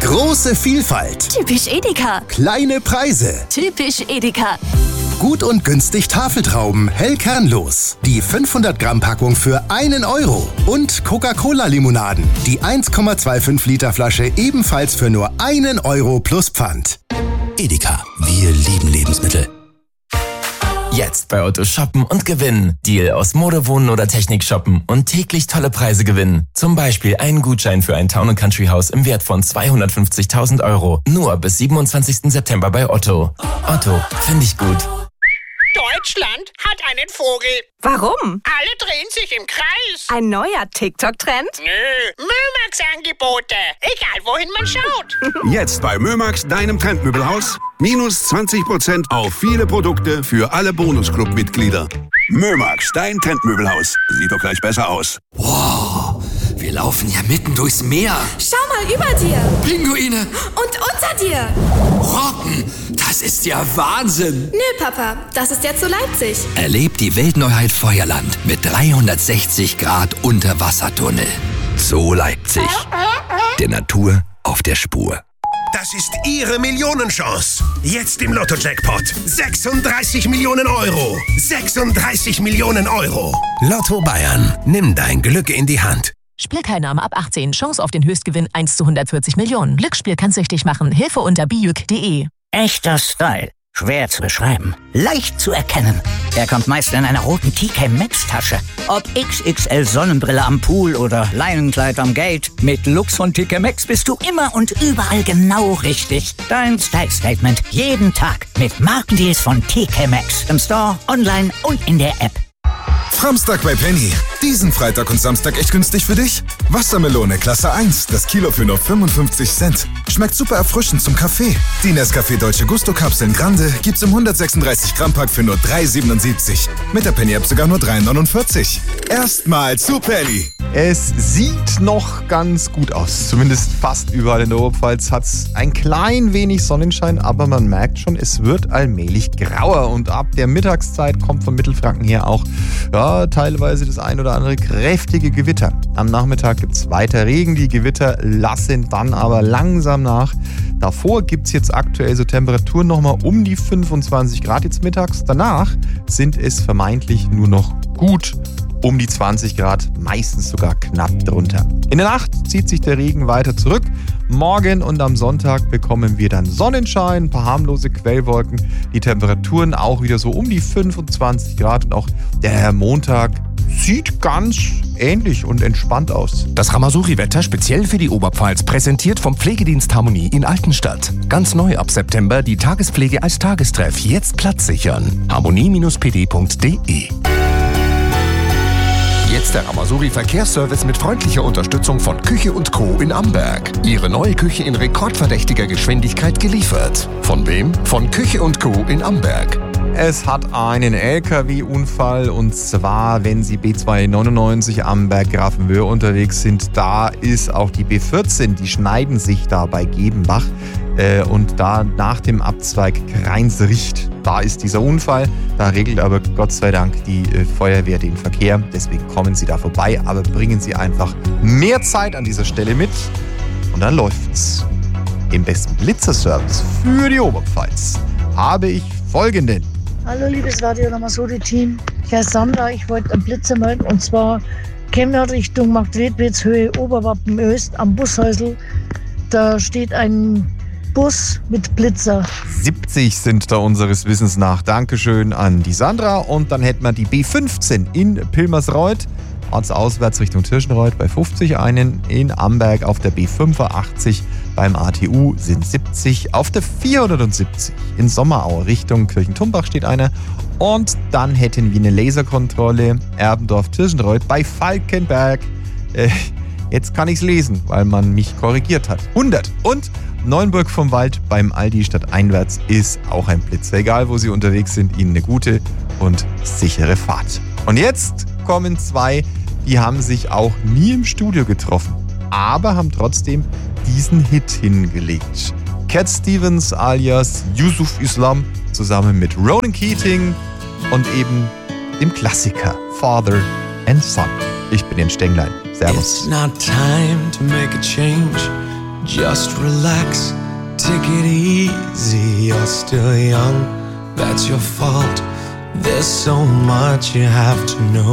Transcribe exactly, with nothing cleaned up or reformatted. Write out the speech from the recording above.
Große Vielfalt. Typisch Edeka. Kleine Preise. Typisch Edeka. Gut und günstig Tafeltrauben, hell kernlos. Die fünfhundert Gramm Packung für einen Euro. Und Coca-Cola-Limonaden. Die eins Komma fünfundzwanzig Liter Flasche ebenfalls für nur einen Euro plus Pfand. Edeka, wir lieben Lebensmittel. Jetzt bei Otto shoppen und gewinnen. Deal aus Mode, Wohnen oder Technik shoppen und täglich tolle Preise gewinnen. Zum Beispiel einen Gutschein für ein Town- und Country Haus im Wert von zweihundertfünfzigtausend Euro. Nur bis siebenundzwanzigsten September bei Otto. Otto, finde ich gut. Deutschland hat einen Vogel. Warum? Alle drehen sich im Kreis. Ein neuer TikTok-Trend? Nö, Mömax-Angebote. Egal, wohin man schaut. Jetzt bei Mömax, deinem Trendmöbelhaus. Minus zwanzig Prozent auf viele Produkte für alle Bonusclub-Mitglieder. Mömax, dein Trendmöbelhaus. Sieht doch gleich besser aus. Wow, wir laufen ja mitten durchs Meer. Schau mal über dir. Pinguine. Und unter dir. Robben, das ist ja Wahnsinn. Nö, Papa, das ist jetzt so Leipzig. Erlebt die Weltneuheit Feuerland mit dreihundertsechzig Grad Unterwassertunnel. So Leipzig. Der Natur auf der Spur. Das ist Ihre Millionenchance. Jetzt im Lotto-Jackpot. sechsunddreißig Millionen Euro. sechsunddreißig Millionen Euro. Lotto Bayern. Nimm dein Glück in die Hand. Spielteilnahme ab achtzehn. Chance auf den Höchstgewinn eins zu hundertvierzig Millionen. Glücksspiel kann süchtig machen. Hilfe unter bijuk punkt de. Echter Style. Schwer zu beschreiben. Leicht zu erkennen. Er kommt meist in einer roten T K Maxx Tasche. Ob X X L Sonnenbrille am Pool oder Leinenkleid am Gate. Mit Lux von T K Maxx bist du immer und überall genau richtig. Dein Style Statement. Jeden Tag. Mit Markendeals von T K Maxx. Im Store, online und in der App. Samstag bei Penny. Diesen Freitag und Samstag echt günstig für dich? Wassermelone Klasse eins, das Kilo für nur fünfundfünfzig Cent. Schmeckt super erfrischend zum Kaffee. Die Nescafé Dolce Gusto Kapseln Grande gibt's im hundertsechsunddreißig Gramm Pack für nur drei siebenundsiebzig. Mit der Penny App sogar nur drei neunundvierzig. Erstmal zu Penny. Es sieht noch ganz gut aus. Zumindest fast überall in der Oberpfalz hat es ein klein wenig Sonnenschein, aber man merkt schon, es wird allmählich grauer. Und ab der Mittagszeit kommt von Mittelfranken her auch ja, teilweise das ein oder andere kräftige Gewitter. Am Nachmittag gibt es weiter Regen. Die Gewitter lassen dann aber langsam nach. Davor gibt es jetzt aktuell so Temperaturen nochmal um die fünfundzwanzig Grad jetzt mittags. Danach sind es vermeintlich nur noch gut um die zwanzig Grad, meistens sogar knapp drunter. In der Nacht zieht sich der Regen weiter zurück. Morgen und am Sonntag bekommen wir dann Sonnenschein, ein paar harmlose Quellwolken. Die Temperaturen auch wieder so um die fünfundzwanzig Grad und auch der Montag sieht ganz ähnlich und entspannt aus. Das Ramasuri-Wetter speziell für die Oberpfalz, präsentiert vom Pflegedienst Harmonie in Altenstadt. Ganz neu ab September die Tagespflege als Tagestreff. Jetzt Platz sichern. harmonie Bindestrich p d punkt d e. Jetzt der Ramasuri Verkehrsservice mit freundlicher Unterstützung von Küche und Co. in Amberg. Ihre neue Küche in rekordverdächtiger Geschwindigkeit geliefert. Von wem? Von Küche und Co. in Amberg. Es hat einen L K W-Unfall und zwar, wenn Sie B zweihundertneunundneunzig Amberg-Grafenwöhr unterwegs sind, da ist auch die B vierzehn, die schneiden sich da bei Gebenbach äh, und da nach dem Abzweig Kreinsricht, da ist dieser Unfall. Da regelt aber Gott sei Dank die äh, Feuerwehr den Verkehr, deswegen kommen Sie da vorbei, aber bringen Sie einfach mehr Zeit an dieser Stelle mit und dann läuft's. Im besten Blitzerservice für die Oberpfalz habe ich folgenden. Hallo liebes Radio Ramasuri-Team, ich heiße Sandra, ich wollte einen Blitzer melden und zwar Chemnat Richtung Marktredwitz, Höhe Oberwappen-Öst am Bushäusl. Da steht ein Bus mit Blitzer. siebzig sind da unseres Wissens nach. Dankeschön an die Sandra. Und dann hätten wir die B fünfzehn in Pilmersreuth, ortsauswärts Richtung Tirschenreuth bei fünfzig, einen in Amberg auf der B fünfundachtzig. Beim A T U sind siebzig, auf der vierhundertsiebzig in Sommerau Richtung Kirchentumbach steht einer. Und dann hätten wir eine Laserkontrolle Erbendorf-Tirschenreuth bei Falkenberg. Äh, jetzt kann ich es lesen, weil man mich korrigiert hat. hundert. Und Neuenburg vom Wald beim Aldi stadteinwärts ist auch ein Blitzer. Egal, wo Sie unterwegs sind, Ihnen eine gute und sichere Fahrt. Und jetzt kommen zwei, die haben sich auch nie im Studio getroffen, aber haben trotzdem diesen Hit hingelegt. Cat Stevens alias Yusuf Islam zusammen mit Ronan Keating und eben dem Klassiker Father and Son. Ich bin Jens Stenglein. Servus. It's not time to make a change. Just relax, take it easy, you're still young, that's your fault. There's so much you have to know.